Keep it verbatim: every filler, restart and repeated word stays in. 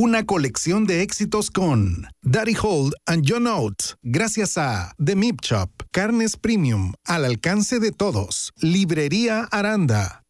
Una colección de éxitos con Daddy Hold and John Oates, gracias a The Meat Shop, carnes premium al alcance de todos. Librería Aranda.